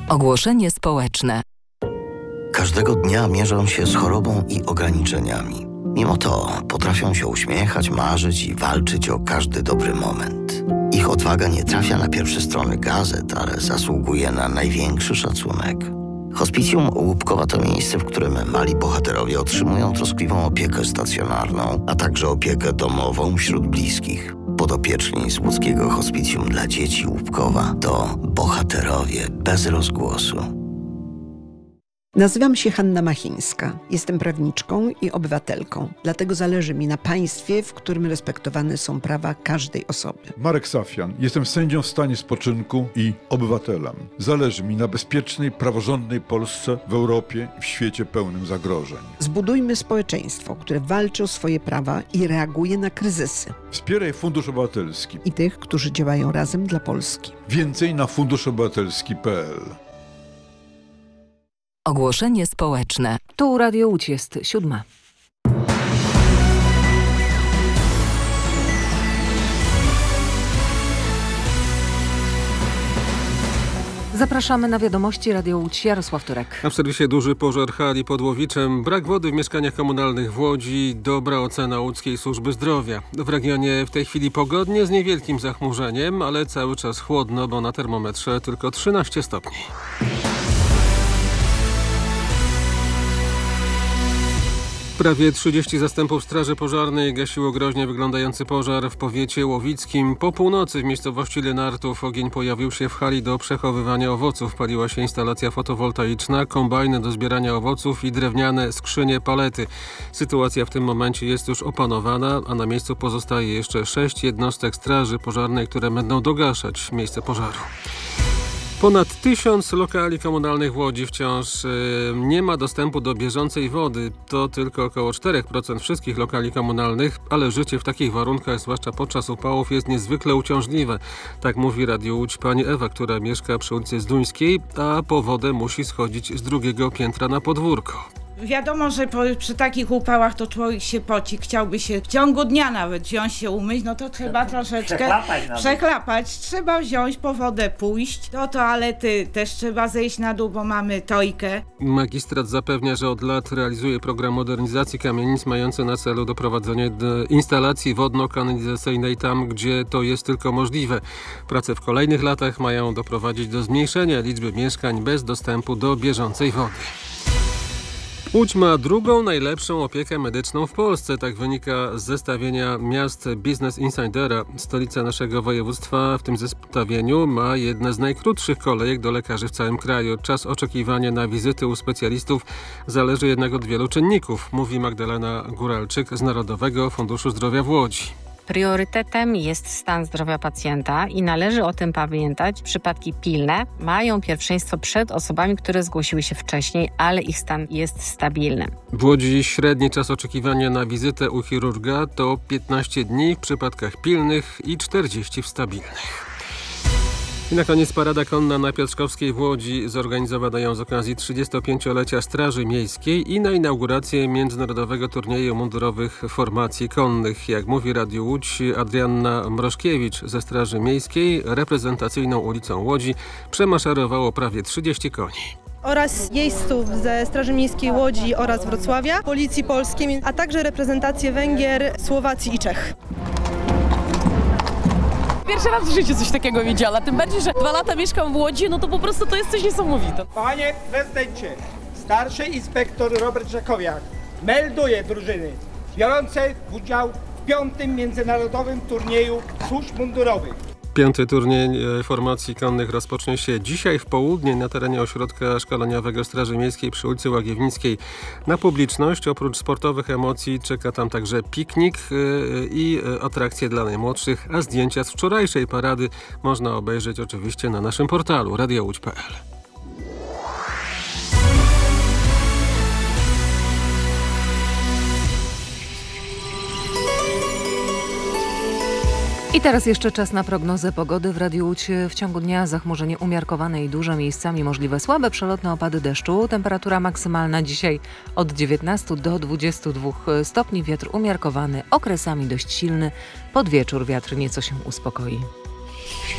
Ogłoszenie społeczne. Każdego dnia mierzą się z chorobą i ograniczeniami. Mimo to potrafią się uśmiechać, marzyć i walczyć o każdy dobry moment. Ich odwaga nie trafia na pierwsze strony gazet, ale zasługuje na największy szacunek. Hospicjum Łupkowa to miejsce, w którym mali bohaterowie otrzymują troskliwą opiekę stacjonarną, a także opiekę domową wśród bliskich. Podopieczni z łódzkiego Hospicjum dla dzieci Łupkowa to bohaterowie bez rozgłosu. Nazywam się Hanna Machińska. Jestem prawniczką i obywatelką. Dlatego zależy mi na państwie, w którym respektowane są prawa każdej osoby. Marek Safian. Jestem sędzią w stanie spoczynku i obywatelem. Zależy mi na bezpiecznej, praworządnej Polsce w Europie i w świecie pełnym zagrożeń. Zbudujmy społeczeństwo, które walczy o swoje prawa i reaguje na kryzysy. Wspieraj Fundusz Obywatelski. I tych, którzy działają razem dla Polski. Więcej na funduszobywatelski.pl. Ogłoszenie społeczne. Tu Radio Łódź, jest 7. Zapraszamy na wiadomości Radio Łódź. Jarosław Turek. A w serwisie duży pożar hali pod Łowiczem, brak wody w mieszkaniach komunalnych w Łodzi, dobra ocena łódzkiej służby zdrowia. W regionie w tej chwili pogodnie z niewielkim zachmurzeniem, ale cały czas chłodno, bo na termometrze tylko 13 stopni. Prawie 30 zastępów Straży Pożarnej gasiło groźnie wyglądający pożar w powiecie łowickim. Po północy w miejscowości Lenartów ogień pojawił się w hali do przechowywania owoców. Paliła się instalacja fotowoltaiczna, kombajny do zbierania owoców i drewniane skrzynie palety. Sytuacja w tym momencie jest już opanowana, a na miejscu pozostaje jeszcze 6 jednostek Straży Pożarnej, które będą dogaszać miejsce pożaru. Ponad 1000 lokali komunalnych w Łodzi wciąż nie ma dostępu do bieżącej wody. To tylko około 4% wszystkich lokali komunalnych, ale życie w takich warunkach, zwłaszcza podczas upałów, jest niezwykle uciążliwe. Tak mówi Radio Łódź pani Ewa, która mieszka przy ulicy Zduńskiej, a po wodę musi schodzić z 2. piętra na podwórko. Wiadomo, że przy takich upałach to człowiek się poci, chciałby się w ciągu dnia nawet wziąć się umyć, no to trzeba troszeczkę przechlapać, trzeba wziąć po wodę, pójść do toalety, też trzeba zejść na dół, bo mamy tojkę. Magistrat zapewnia, że od lat realizuje program modernizacji kamienic mający na celu doprowadzenie do instalacji wodno-kanalizacyjnej tam, gdzie to jest tylko możliwe. Prace w kolejnych latach mają doprowadzić do zmniejszenia liczby mieszkań bez dostępu do bieżącej wody. Łódź ma drugą najlepszą opiekę medyczną w Polsce. Tak wynika z zestawienia miast Business Insidera. Stolica naszego województwa w tym zestawieniu ma jedne z najkrótszych kolejek do lekarzy w całym kraju. Czas oczekiwania na wizyty u specjalistów zależy jednak od wielu czynników, mówi Magdalena Góralczyk z Narodowego Funduszu Zdrowia w Łodzi. Priorytetem jest stan zdrowia pacjenta i należy o tym pamiętać. Przypadki pilne mają pierwszeństwo przed osobami, które zgłosiły się wcześniej, ale ich stan jest stabilny. W Łodzi średni czas oczekiwania na wizytę u chirurga to 15 dni w przypadkach pilnych i 40 w stabilnych. I na koniec parada konna na Piotrkowskiej w Łodzi zorganizowana ją z okazji 35-lecia Straży Miejskiej i na inaugurację międzynarodowego turnieju mundurowych formacji konnych. Jak mówi Radio Łódź Adrianna Mrożkiewicz ze Straży Miejskiej, reprezentacyjną ulicą Łodzi przemaszerowało prawie 30 koni. Oraz jeźdźców ze Straży Miejskiej Łodzi oraz Wrocławia, Policji Polskiej, a także reprezentacje Węgier, Słowacji i Czech. Pierwszy raz w życiu coś takiego widziała, tym bardziej, że 2 lata mieszkam w Łodzi, no to po prostu to jest coś niesamowite. Panie prezydencie, starszy inspektor Robert Żakowiak melduje drużyny biorące udział w 5. międzynarodowym turnieju służb mundurowych. 5. turniej formacji konnych rozpocznie się dzisiaj w południe na terenie ośrodka szkoleniowego Straży Miejskiej przy ulicy Łagiewnickiej. Na publiczność oprócz sportowych emocji czeka tam także piknik i atrakcje dla najmłodszych, a zdjęcia z wczorajszej parady można obejrzeć oczywiście na naszym portalu radiołódź.pl. I teraz jeszcze czas na prognozę pogody w Radiu Łódź. W ciągu dnia zachmurzenie umiarkowane i duże, miejscami możliwe słabe przelotne opady deszczu. Temperatura maksymalna dzisiaj od 19 do 22 stopni. Wiatr umiarkowany, okresami dość silny. Pod wieczór wiatr nieco się uspokoi.